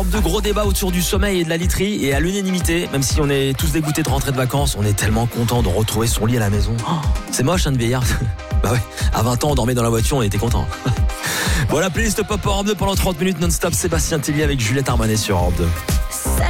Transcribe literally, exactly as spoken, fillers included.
De gros débats autour du sommeil et de la literie, et à l'unanimité, même si on est tous dégoûtés de rentrer de vacances, on est tellement content de retrouver son lit à la maison. Oh, c'est moche hein, de vieillard. Bah ouais, à vingt ans on dormait dans la voiture, on était content. Voilà, playlist Pop Europe deux pendant trente minutes non-stop. Sébastien Tellier avec Juliette Armanet sur Europe deux.